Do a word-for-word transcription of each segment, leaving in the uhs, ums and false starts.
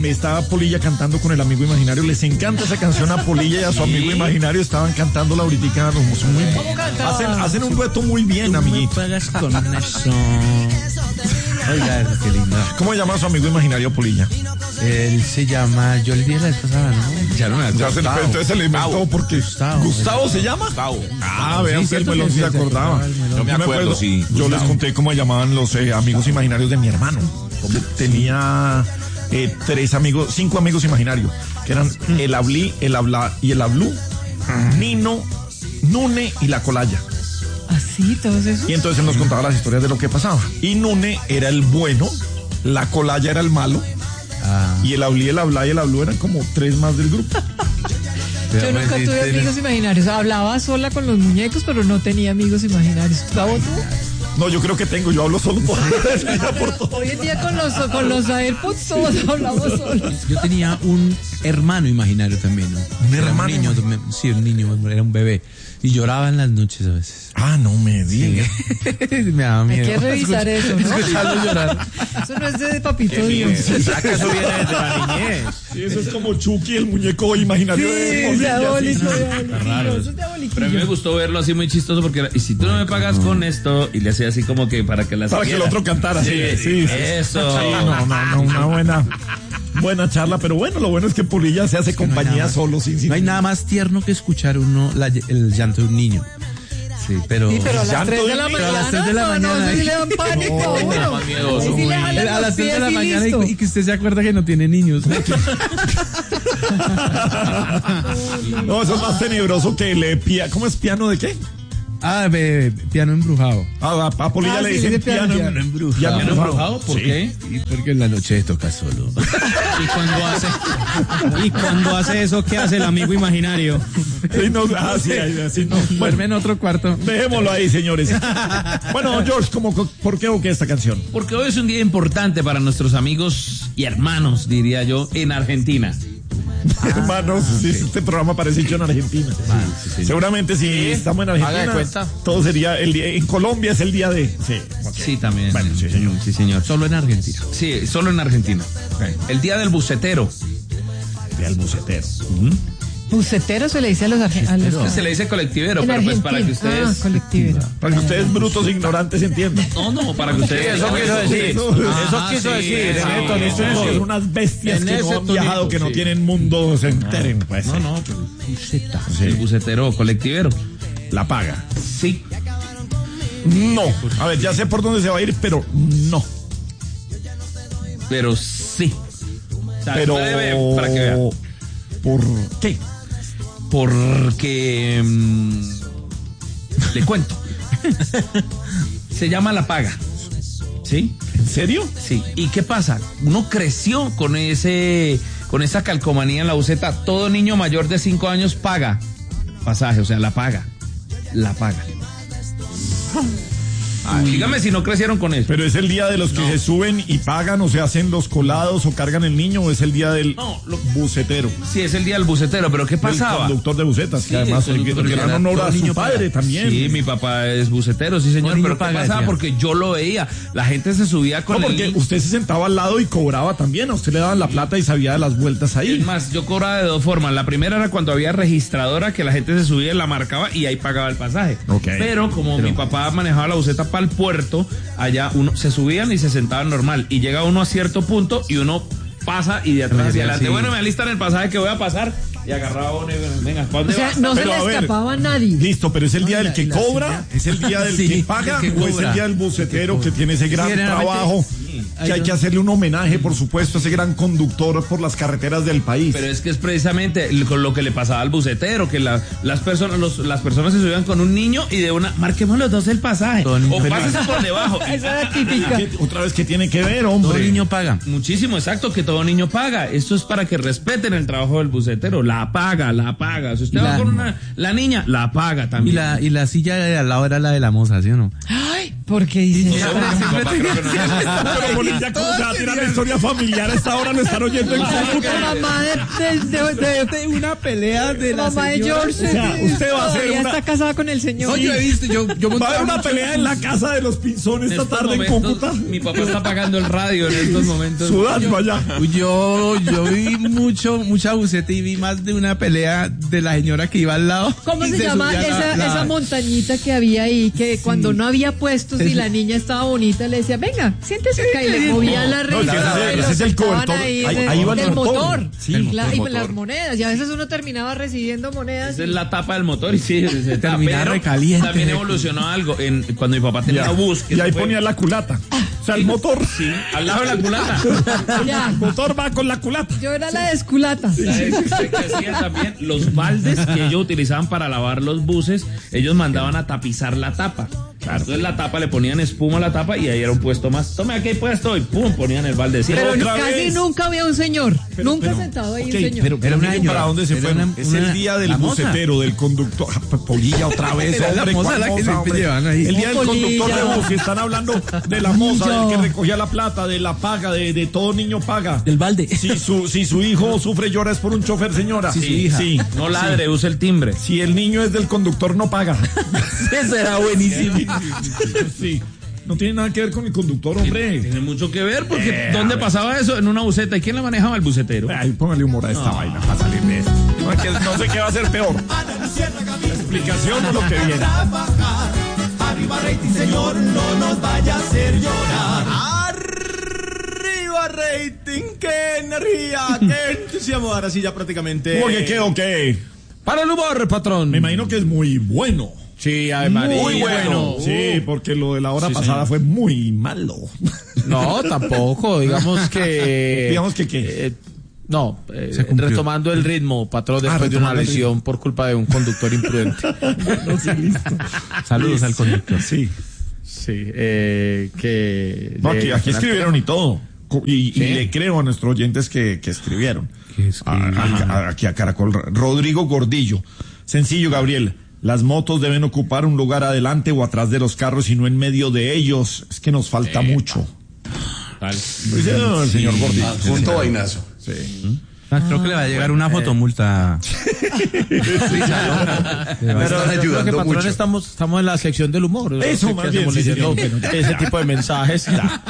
estaba Polilla cantando con el amigo imaginario. Les encanta esa canción a Polilla y a su amigo imaginario. Estaban cantando la ahorita. Son muy, hacen, hacen un dueto muy bien, amiguito. Con eso. Oiga, qué lindo. ¿Cómo se llama su amigo imaginario Polilla? Él se llama, yo le dije la vez pasada, ¿no? Ya no me acuerdo. Se, entonces se le inventó porque Gustavo. ¿Gustavo se llama? Gustavo. Ah, vean, sí, el melón se acordaba. No me acuerdo, sí. Yo Gustavo. Les conté cómo llamaban los eh, amigos imaginarios de mi hermano. Tenía eh, tres amigos, cinco amigos imaginarios, que eran el Ablí, el Habla y el Ablú, Nino, Nune y la Colaya. ¿Así? ¿Todos esos? Y entonces él nos contaba las historias de lo que pasaba. Y Nune era el bueno, la Colaya era el malo, ah. y el Ablí, el Habla y el Ablú eran como tres más del grupo. Yo nunca tuve amigos imaginarios. Hablaba sola con los muñecos, pero no tenía amigos imaginarios. ¿Gabo tú? No, yo creo que tengo, yo hablo solo por, por todo. Hoy en día con los, con los AirPods todos hablamos solos. Yo tenía un hermano imaginario también, ¿no? ¿Un era hermano? Un niño, sí, un niño, era un bebé. Y lloraba en las noches a veces. Ah, no me digas. Sí. Me daba miedo. Hay que revisar Escucha, eso, ¿no? Escucharlo llorar. Eso no es de Papito Dios. ¿Acaso viene desde la niñez? Sí, eso es como Chucky, el muñeco imaginario. Sí, de diabólico, sí. diabólico. Raro. Eso es diabólico. Pero a mí me gustó verlo así muy chistoso porque era, y si tú no me pagas con esto, y le hacía así como que para que la Para siguiera. que el otro cantara. Sí, sí, sí. Eso. Sí, no, no, no, una buena, buena charla, pero bueno, lo bueno es que Polilla se hace es que compañía no solo. Sin, sin, no hay nada más tierno que escuchar uno la, el llanto de un niño. Sí, pero, sí, pero a las tres de la mañana, mañana, a las tres de la no, mañana, no, no, si le dan pánico, no, bueno, más miedoso. sí le jalan a las tres de la mañana y, y que usted se acuerda que no tiene niños. No, eso es más tenebroso que le pia, ¿cómo es piano de qué? Ah, be, piano embrujado. Ah, a, a Polilla ah, le sí, dicen piano, piano, piano embrujado. Piano ¿Piano embrujado? ¿Por sí. qué? Y porque en la noche toca solo. ¿Y cuando hace, y cuando hace eso, qué hace el amigo imaginario? Sí, no, ah, sí, así no. Duerme en otro cuarto. Dejémoslo ahí, señores. Bueno, George, ¿cómo, ¿por qué o qué esta canción? Porque hoy es un día importante para nuestros amigos y hermanos, diría yo, en Argentina. Ah, hermanos, okay. Sí, este programa parece hecho en Argentina. Ah, sí, sí. Seguramente si ¿Sí? estamos en Argentina, haga de cuenta. Todo sería el día. En Colombia es el día de. Sí, okay. Sí, también. Bueno, sí, señor. Sí, señor. Solo en Argentina. Sí, solo en Argentina. Okay. El día del bucetero. El día del bucetero. Uh-huh. Bucetero se le dice a los argentinos. Se le dice colectivero, pero pues para que ustedes. Ah, colectivero. Para que ustedes brutos ignorantes entiendan. No, no, para que ustedes. Eso quiso decir. Eso, ah, eso quiso sí, decir. Sí, en esto, sí, no sí. son unas bestias En que no han tonito, viajado, que no sí. tienen mundo, se enteren. Pues, no, no, pero buceta. Sí. El bucetero colectivero. La paga. Sí. No. A ver, ya sé por dónde se va a ir, pero no. Pero sí. O sea, pero. Ver, para que vea. ¿Por qué? Porque mmm, le cuento. Se llama la paga. ¿Sí? ¿En serio? Sí. ¿Y qué pasa? Uno creció con ese con esa calcomanía en la buceta. Todo niño mayor de cinco años paga pasaje, o sea, la paga. La paga. Ah, dígame si no crecieron con eso. Pero es el día de los que no. se suben y pagan o se hacen los colados o cargan el niño, o es el día del no, lo, bucetero. Sí, es el día del bucetero, pero ¿qué pasaba? El conductor de bucetas, sí, que además el, el gran honor a su padre paga. También. Sí, mi papá es bucetero, sí señor, pero ¿qué paga, pasaba? Decía. Porque yo lo veía, la gente se subía con no, porque el... usted se sentaba al lado y cobraba también, a usted le daban la plata y sabía de las vueltas ahí. Es más, yo cobraba de dos formas, la primera era cuando había registradora, que la gente se subía, la marcaba y ahí pagaba el pasaje. Okay. Pero como pero... mi papá manejaba la buceta para el puerto, allá uno se subían y se sentaban normal y llega uno a cierto punto y uno pasa y de atrás hacia adelante. Sí. Bueno, me alistan el pasaje que voy a pasar y agarraba uno y venga, ¿para dónde o sea, vas? no pero se le ver, escapaba a nadie. Listo, pero es el día del que cobra, es el día del sí, que paga que o es el día del bucetero que, que tiene ese gran sí, trabajo. Que hay que hacerle un homenaje, por supuesto, a ese gran conductor por las carreteras del país. Pero es que es precisamente lo que le pasaba al bucetero, que la, las personas los, las personas se subían con un niño y de una, marquemos los dos el pasaje, o pásese por debajo. Esa es típica. Otra vez, ¿qué tiene que ver, hombre? Todo niño paga. Muchísimo, exacto, que todo niño paga. Esto es para que respeten el trabajo del bucetero. La paga, la paga. Si usted y va la, con una, la niña, la paga también. Y la, y la silla de al lado era la de la moza, ¿sí o no? Ay, ¿Por qué dice No sé, eso? mi papá creo que no le gusta. Pero Bolilla, ¿cómo se va a tirar la historia familiar? A esta hora lo están oyendo en Cúcuta. La mamá de, de, de, de- Una pelea de la la mamá de señora. George. O sea, usted va a hacer todavía una- está casada con el señor. No, yo he visto, yo, yo Va a montaba haber una mucho- pelea en la casa de los Pinzones En esta estos tarde en momentos, Cúcuta. mi papá está apagando el radio en estos momentos. Sudando allá. Uy, Yo, yo vi mucho, mucha buceta y vi más de una pelea de la señora que iba al lado. ¿Cómo y se llama subía la- esa, la- esa montañita que había ahí? Que cuando no había puestos y la niña estaba bonita, le decía, venga, siéntese acá. Y le movían la No, risa. ese es el- de ese los es el que estaban cobertor. ahí Ahí- del- ahí va el del motor. motor. Sí, Y el la- motor, y motor. las monedas. Y a veces uno terminaba recibiendo monedas. Esa y- es la tapa del motor y sí, se Termina pero recaliente. También evolucionó algo. En, cuando mi papá tenía Ya. bus. que Y ahí se fue- ponía la culata. O sea, el motor. Sí, al lado de la culata. Ya. El motor va con la culata. Yo era la desculata. ¿Sabes usted qué hacía también? Los baldes que ellos utilizaban para lavar los buses, ellos mandaban a tapizar la tapa. Entonces la tapa, le ponían espuma a la tapa y ahí era un puesto más. Tome, aquí hay puesto y pum, ponían el balde. Sí, Pero Otra casi vez. nunca había un señor. Pero- nunca pero- sentado ahí ok, un señor. Pero, pero Era una miren señora. para dónde se Era fueron. una- es una- el día del la moza. bucetero, del conductor. Ah, Polilla otra vez, Era la hombre. moza ¿cuál la que moza, siempre hombre? llevan ahí. El día del Polilla. conductor de bus. Y están hablando de la moza, Niño. del que recogía la plata, de la paga, de, de todo niño paga. Del balde. Si su, si su hijo sufre, llora es por un chofer, señora. Sí, su hija. Sí. no ladre, use el timbre. Si el niño es del conductor, no paga. Eso era buenísimo. Sí. No tiene nada que ver con el conductor, hombre. Tiene mucho que ver porque Eh, ¿dónde a ver. pasaba eso? En una buseta. ¿Y quién la manejaba? El bucetero. Ay, póngale humor a esta vaina para salir de esto. No, es que no sé qué va a ser peor. La explicación o lo que viene. Arriba rating, señor, no nos vaya a hacer llorar. Arriba rating, qué energía, qué entusiasmo. Ahora sí ya prácticamente. ¿Cómo que qué o qué? Para el humor, patrón. Me imagino que es muy bueno. Sí, ay, María. Muy bueno. Sí, porque lo de la hora pasada fue muy malo. No, tampoco. Digamos que. Digamos que qué. eh, no, eh, Se cumplió. retomando el ritmo, patrón, después de una retomando el lesión por culpa de un conductor imprudente. No, sí, listo. Saludos al conductor. Sí. Sí, eh, que. No, aquí, aquí escribieron y todo. Co- Y, y ¿Sí? le creo a nuestros oyentes que, que escribieron. Que escribieron. A- a- a- aquí a Caracol. Rodrigo Gordillo. Sencillo, Gabriel. Las motos deben ocupar un lugar adelante o atrás de los carros y no en medio de ellos. Es que nos falta mucho. Lo dice el señor Gordillo. Punto vainazo. Sí. Ah, creo que le va a llegar una fotomulta. Pero están yo creo que, ayudando patrón, mucho. estamos, estamos en la sección del humor. ¿no? Eso, ¿Qué más hacemos bien, sí, leyendo señor. Bueno, ya. ese tipo de mensajes.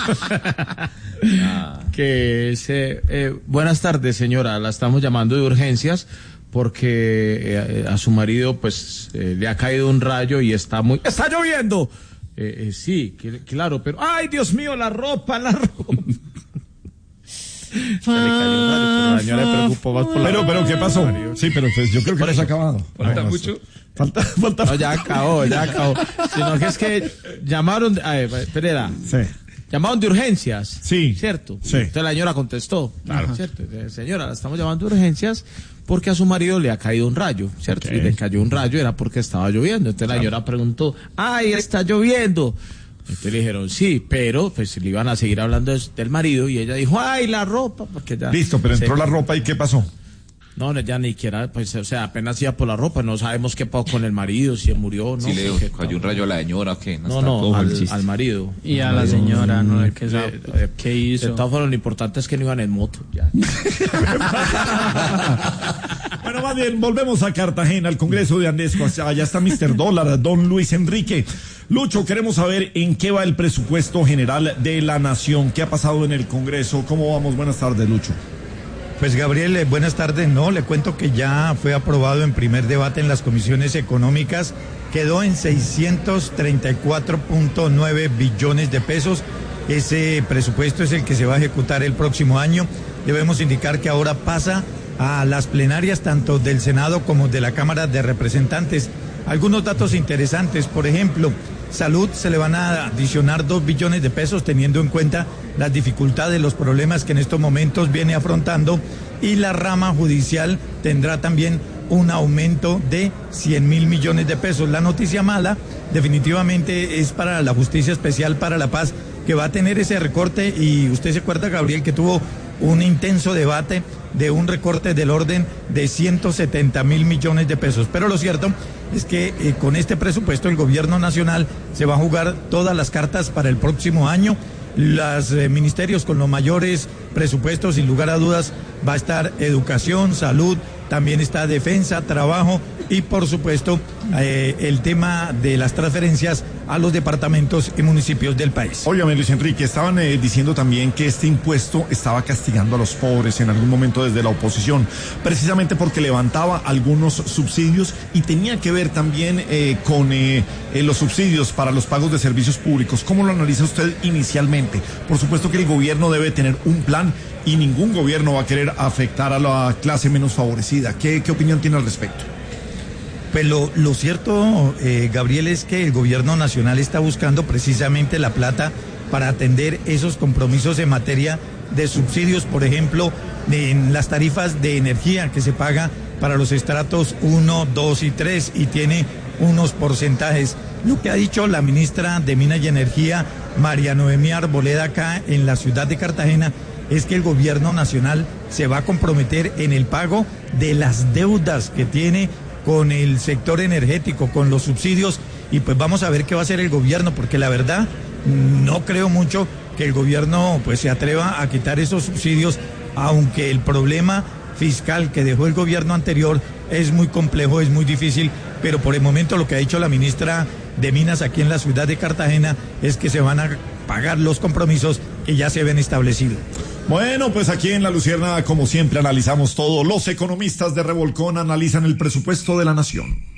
Que es, eh, eh, buenas tardes, señora. La estamos llamando de urgencias porque eh, a su marido pues eh, le ha caído un rayo y está muy... ¡Está lloviendo! Eh, eh, sí, que- claro, pero... ¡Ay, Dios mío, la ropa, la ropa! Se le cayó un rayo, pero la señora le preocupó más por la Pero, pero, ¿qué pasó? Sí, pero pues yo creo que no se ha acabado. Falta No, mucho. Falta, falta. No, ya acabó, ya acabó. Sino que es que llamaron... A ver, Pereira. Sí. Llamaron de urgencias. Sí. ¿Cierto? Sí. Entonces la señora contestó. Claro. ¿Cierto? Eh, Señora, la estamos llamando de urgencias porque a su marido le ha caído un rayo. ¿Cierto? Ok. Y le cayó un rayo era porque estaba lloviendo. Entonces la señora preguntó, ¡ay, está lloviendo! Entonces le dijeron, sí, pero pues le iban a seguir hablando de- del marido y ella dijo, ¡ay, la ropa! Porque ya... Listo, pero entró se- la ropa y ¿qué pasó? No, no, ya ni siquiera, pues, o sea, apenas iba por la ropa. No sabemos qué pasó con el marido, si murió o no. Si le porque- cayó un rayo a la señora o qué. No, está no, cojo el al, chiste. al marido. Y a la señora, ¿no? ¿Qué, sa- Eh, eh, qué De hizo? todas formas, lo importante es que no iban en moto. Ya. Bueno, más bien, volvemos a Cartagena, al Congreso de Andesco. Allá está mister Dólar, don Luis Enrique. Lucho, queremos saber en qué va el presupuesto general de la nación. ¿Qué ha pasado en el Congreso? ¿Cómo vamos? Buenas tardes, Lucho. Pues Gabriel, eh, buenas tardes. No, le cuento que ya fue aprobado en primer debate en las comisiones económicas. Quedó en seiscientos treinta y cuatro punto nueve billones de pesos. Ese presupuesto es el que se va a ejecutar el próximo año. Debemos indicar que ahora pasa a las plenarias tanto del Senado como de la Cámara de Representantes. Algunos datos interesantes, por ejemplo, salud se le van a adicionar dos billones de pesos teniendo en cuenta las dificultades, los problemas que en estos momentos viene afrontando, y la rama judicial tendrá también un aumento de cien mil millones de pesos. La noticia mala definitivamente es para la Justicia Especial para la Paz, que va a tener ese recorte, y usted se acuerda, Gabriel, que tuvo un intenso debate de un recorte del orden de ciento setenta mil millones de pesos. Pero lo cierto es que eh, con este presupuesto el gobierno nacional se va a jugar todas las cartas para el próximo año. Los eh, ministerios con los mayores presupuestos, sin lugar a dudas, va a estar educación, salud, también está defensa, trabajo y por supuesto eh, el tema de las transferencias a los departamentos y municipios del país. Óigame, Luis Enrique, estaban eh, diciendo también que este impuesto estaba castigando a los pobres en algún momento desde la oposición, precisamente porque levantaba algunos subsidios y tenía que ver también eh, con eh, eh, los subsidios para los pagos de servicios públicos. ¿Cómo lo analiza usted inicialmente? Por supuesto que el gobierno debe tener un plan y ningún gobierno va a querer afectar a la clase menos favorecida. ¿Qué, qué opinión tiene al respecto? Pues lo, lo cierto, eh, Gabriel, es que el gobierno nacional está buscando precisamente la plata para atender esos compromisos en materia de subsidios, por ejemplo, en las tarifas de energía que se paga para los estratos uno, dos y tres y tiene unos porcentajes. Lo que ha dicho la ministra de Minas y Energía, María Noemí Arboleda, acá en la ciudad de Cartagena, es que el gobierno nacional se va a comprometer en el pago de las deudas que tiene con el sector energético, con los subsidios, y pues vamos a ver qué va a hacer el gobierno, porque la verdad no creo mucho que el gobierno pues se atreva a quitar esos subsidios, aunque el problema fiscal que dejó el gobierno anterior es muy complejo, es muy difícil, pero por el momento lo que ha dicho la ministra de Minas aquí en la ciudad de Cartagena es que se van a pagar los compromisos que ya se habían establecido. Bueno, pues aquí en La Luciérnaga, como siempre, analizamos todo. Los economistas de Revolcón analizan el presupuesto de la nación.